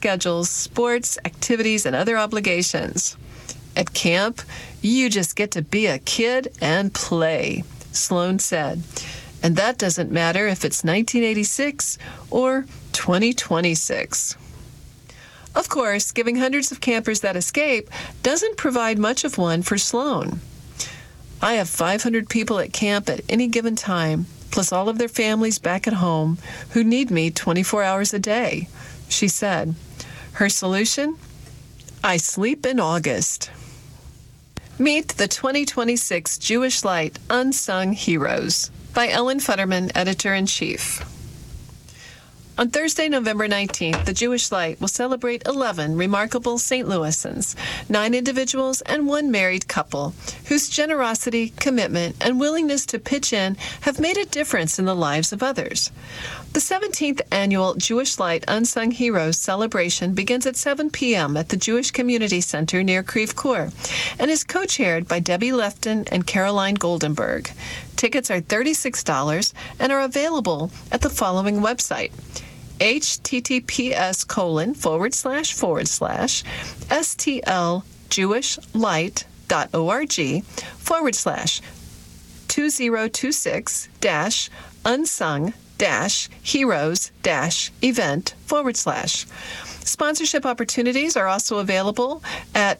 schedules, sports, activities, and other obligations. At camp, you just get to be a kid and play, Sloan said. And that doesn't matter if it's 1986 or 2026. Of course, giving hundreds of campers that escape doesn't provide much of one for Sloan. I have 500 people at camp at any given time, plus all of their families back at home who need me 24 hours a day, she said. Her solution? I sleep in August. Meet the 2026 Jewish Light Unsung Heroes by Ellen Futterman, Editor-in-Chief. On Thursday, November 19th, the Jewish Light will celebrate 11 remarkable St. Louisans, 9 individuals and 1 married couple, whose generosity, commitment, and willingness to pitch in have made a difference in the lives of others. The 17th annual Jewish Light Unsung Heroes celebration begins at 7 p.m. at the Jewish Community Center near Creve Coeur and is co-chaired by Debbie Lefton and Caroline Goldenberg. Tickets are $36 and are available at the following website: https://stljuishlight.org/2026-unsung-heroes-event/. Sponsorship opportunities are also available at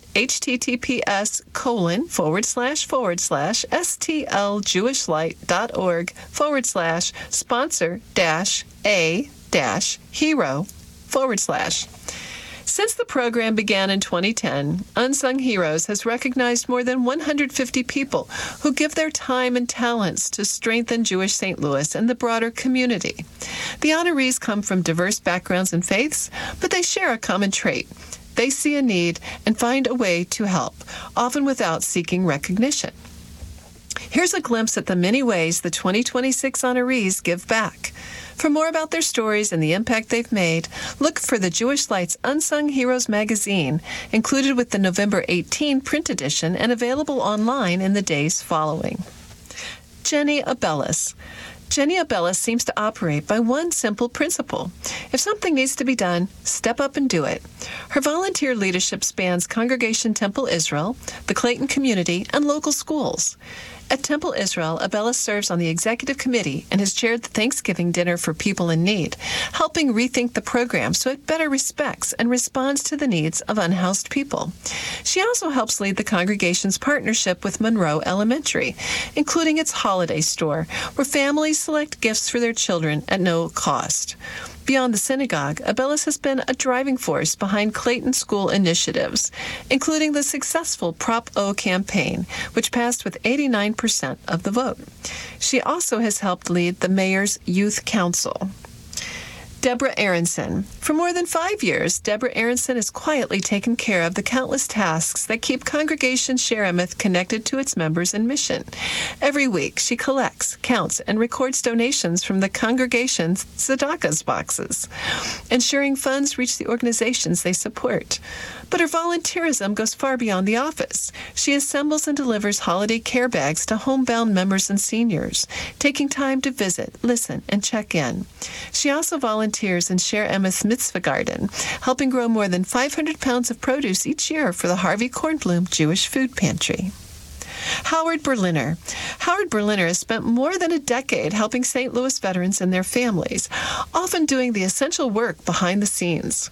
https://stljuishlight.org/sponsor-a-hero/. Since the program began in 2010, Unsung Heroes has recognized more than 150 people who give their time and talents to strengthen Jewish St. Louis and the broader community. The honorees come from diverse backgrounds and faiths, but they share a common trait. They see a need and find a way to help, often without seeking recognition. Here's a glimpse at the many ways the 2026 honorees give back. For more about their stories and the impact they've made, look for the Jewish Light's Unsung Heroes magazine, included with the November 18 print edition and available online in the days following. Jenny Abellis. Jenny Abellis seems to operate by one simple principle. If something needs to be done, step up and do it. Her volunteer leadership spans Congregation Temple Israel, the Clayton community, and local schools. At Temple Israel, Abellis serves on the executive committee and has chaired the Thanksgiving dinner for people in need, helping rethink the program so it better respects and responds to the needs of unhoused people. She also helps lead the congregation's partnership with Monroe Elementary, including its holiday store, where families select gifts for their children at no cost. Beyond the synagogue, Abellis has been a driving force behind Clayton School initiatives, including the successful Prop O campaign, which passed with 89% of the vote. She also has helped lead the Mayor's Youth Council. Deborah Aronson. For more than 5 years, Deborah Aronson has quietly taken care of the countless tasks that keep Congregation Sheremuth connected to its members and mission. Every week, she collects, counts, and records donations from the congregation's tzedakahs boxes, ensuring funds reach the organizations they support. But her volunteerism goes far beyond the office. She assembles and delivers holiday care bags to homebound members and seniors, taking time to visit, listen, and check in. She also volunteers in Sheremuth's Mitzvah Garden, helping grow more than 500 pounds of produce each year for the Harvey Kornblum Jewish Food Pantry. Howard Berliner. Howard Berliner has spent more than a decade helping St. Louis veterans and their families, often doing the essential work behind the scenes.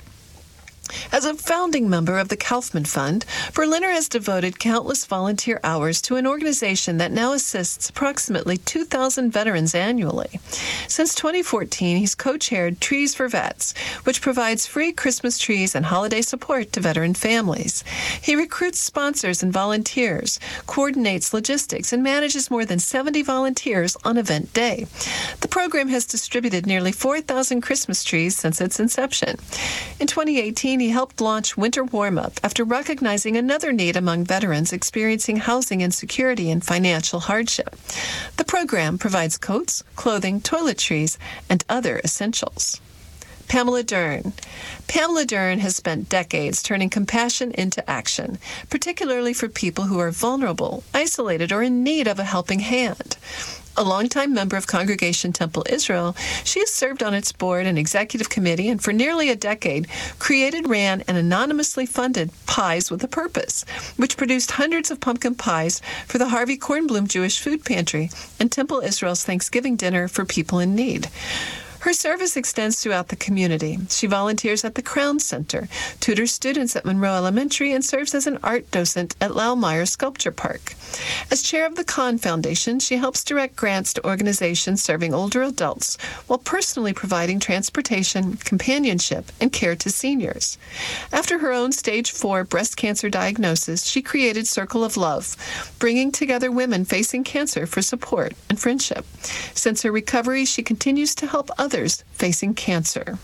As a founding member of the Kaufman Fund, Berliner has devoted countless volunteer hours to an organization that now assists approximately 2,000 veterans annually. Since 2014, he's co-chaired Trees for Vets, which provides free Christmas trees and holiday support to veteran families. He recruits sponsors and volunteers, coordinates logistics, and manages more than 70 volunteers on event day. The program has distributed nearly 4,000 Christmas trees since its inception. In 2018, he helped launch Winter Warm-Up after recognizing another need among veterans experiencing housing insecurity and financial hardship. The program provides coats, clothing, toiletries, and other essentials. Pamela Dern. Pamela Dern has spent decades turning compassion into action, particularly for people who are vulnerable, isolated, or in need of a helping hand. A longtime member of Congregation Temple Israel, she has served on its board and executive committee and for nearly a decade created, ran, and anonymously funded Pies with a Purpose, which produced hundreds of pumpkin pies for the Harvey Kornblum Jewish Food Pantry and Temple Israel's Thanksgiving dinner for people in need. Her service extends throughout the community. She volunteers at the Crown Center, tutors students at Monroe Elementary, and serves as an art docent at Laumeier Sculpture Park. As chair of the Kahn Foundation, she helps direct grants to organizations serving older adults while personally providing transportation, companionship, and care to seniors. After her own stage 4 breast cancer diagnosis, she created Circle of Love, bringing together women facing cancer for support and friendship. Since her recovery, she continues to help others facing cancer.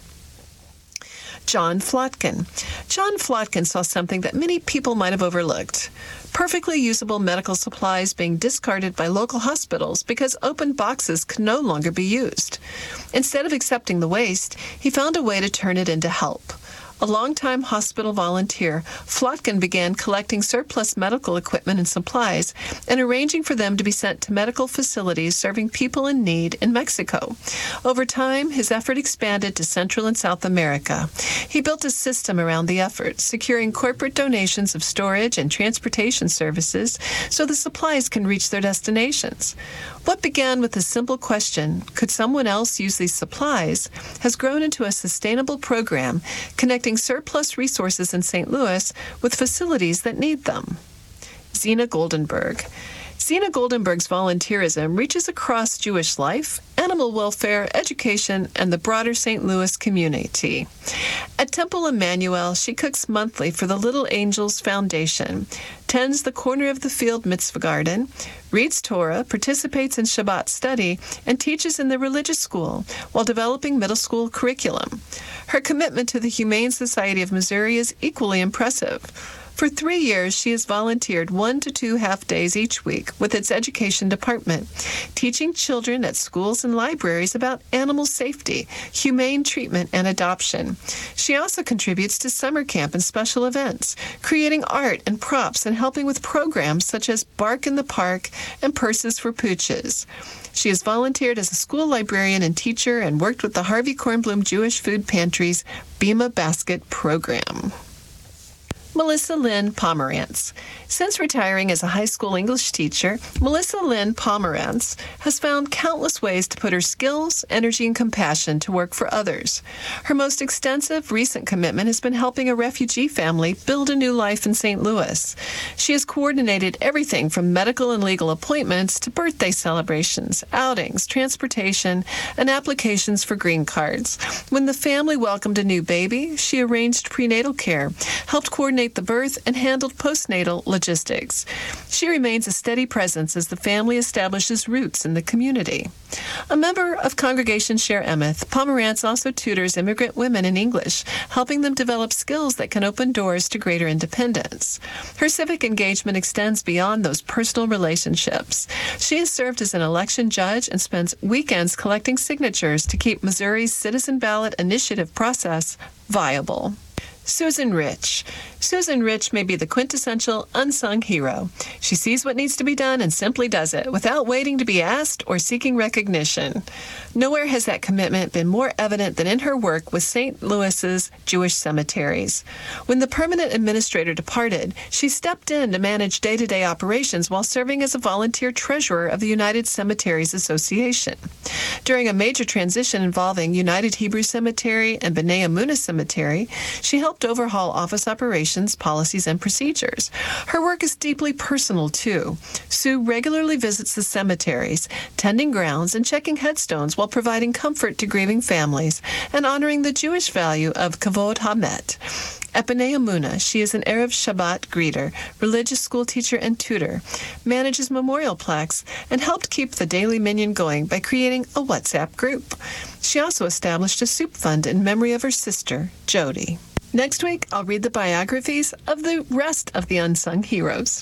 John Flotkin. John Flotkin saw something that many people might have overlooked. Perfectly usable medical supplies being discarded by local hospitals because open boxes could no longer be used. Instead of accepting the waste, he found a way to turn it into help. A longtime hospital volunteer, Flotkin began collecting surplus medical equipment and supplies and arranging for them to be sent to medical facilities serving people in need in Mexico. Over time, his effort expanded to Central and South America. He built a system around the effort, securing corporate donations of storage and transportation services so the supplies can reach their destinations. What began with a simple question, could someone else use these supplies, has grown into a sustainable program connecting surplus resources in St. Louis with facilities that need them. Zena Goldenberg. Zena Goldenberg's volunteerism reaches across Jewish life, animal welfare, education, and the broader St. Louis community. At Temple Emmanuel, she cooks monthly for the Little Angels Foundation, tends the corner of the field mitzvah garden, reads Torah, participates in Shabbat study, and teaches in the religious school while developing middle school curriculum. Her commitment to the Humane Society of Missouri is equally impressive. For 3 years, she has volunteered 1 to 2 half-days each week with its education department, teaching children at schools and libraries about animal safety, humane treatment, and adoption. She also contributes to summer camp and special events, creating art and props and helping with programs such as Bark in the Park and Purses for Pooches. She has volunteered as a school librarian and teacher and worked with the Harvey Kornblum Jewish Food Pantry's Bima Basket program. Melissa Lynn Pomerantz. Since retiring as a high school English teacher, Melissa Lynn Pomerantz has found countless ways to put her skills, energy, and compassion to work for others. Her most extensive recent commitment has been helping a refugee family build a new life in St. Louis. She has coordinated everything from medical and legal appointments to birthday celebrations, outings, transportation, and applications for green cards. When the family welcomed a new baby, she arranged prenatal care, helped coordinate the birth, and handled postnatal logistics. She remains a steady presence as the family establishes roots in the community. A member of Congregation Share Emeth, Pomerantz also tutors immigrant women in English, helping them develop skills that can open doors to greater independence. Her civic engagement extends beyond those personal relationships. She has served as an election judge and spends weekends collecting signatures to keep Missouri's citizen ballot initiative process viable. Susan Rich. Susan Rich may be the quintessential unsung hero. She sees what needs to be done and simply does it without waiting to be asked or seeking recognition. Nowhere has that commitment been more evident than in her work with St. Louis's Jewish cemeteries. When the permanent administrator departed, she stepped in to manage day-to-day operations while serving as a volunteer treasurer of the United Cemeteries Association. During a major transition involving United Hebrew Cemetery and B'nai Emunah Cemetery, she helped overhaul office operations, policies, and procedures. Her work is deeply personal, too. Sue regularly visits the cemeteries, tending grounds and checking headstones while providing comfort to grieving families and honoring the Jewish value of Kavod HaMet. At B'nai Emunah, she is an Erev Shabbat greeter, religious school teacher and tutor, manages memorial plaques, and helped keep the Daily Minyan going by creating a WhatsApp group. She also established a soup fund in memory of her sister, Jody. Next week, I'll read the biographies of the rest of the unsung heroes.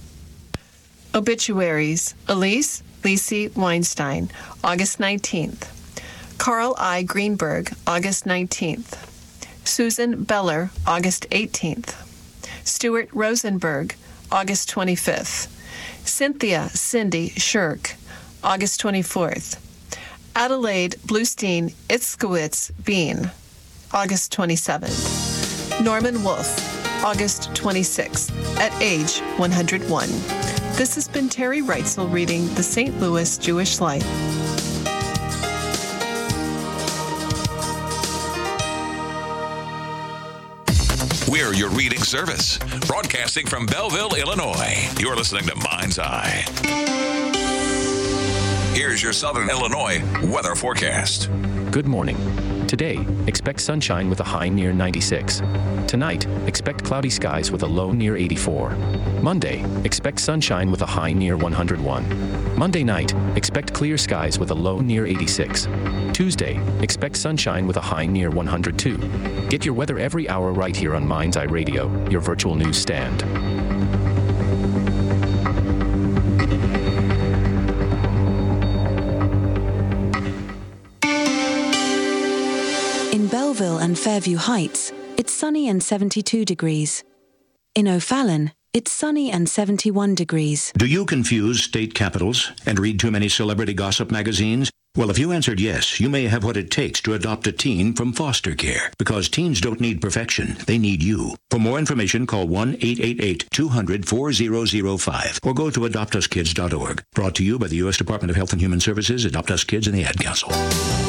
Obituaries. Elise Lisi Weinstein, August 19th. Carl I. Greenberg, August 19th. Susan Beller, August 18th. Stuart Rosenberg, August 25th. Cynthia Cindy Shirk, August 24th. Adelaide Bluestein Itzkowitz Bean, August 27th. Norman Wolfe, August 26th, at age 101. This has been Terry Reitzel reading the St. Louis Jewish Light. We're your reading service, broadcasting from Belleville, Illinois. You're listening to Mind's Eye. Here's your Southern Illinois weather forecast. Good morning. Today, expect sunshine with a high near 96. Tonight, expect cloudy skies with a low near 84. Monday, expect sunshine with a high near 101. Monday night, expect clear skies with a low near 86. Tuesday, expect sunshine with a high near 102. Get your weather every hour right here on Mind's Eye Radio, your virtual news stand. In Belleville and Fairview Heights, it's sunny and 72 degrees. In O'Fallon, it's sunny and 71 degrees. Do you confuse state capitals and read too many celebrity gossip magazines? Well, if you answered yes, you may have what it takes to adopt a teen from foster care, because teens don't need perfection, they need you. For more information, call 1-888-200-4005 or go to adoptuskids.org. Brought to you by the U.S. Department of Health and Human Services, Adopt Us Kids, and the Ad Council.